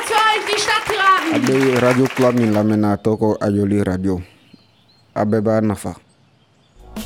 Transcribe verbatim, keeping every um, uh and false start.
abe radio club min lamɛnna tɔgɔ ajoli radio a bɛɛ b'a nafa